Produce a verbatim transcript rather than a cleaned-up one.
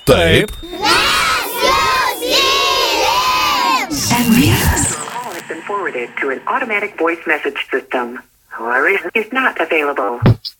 Taip. Call has been forwarded to an automatic voice message system. However, is not available.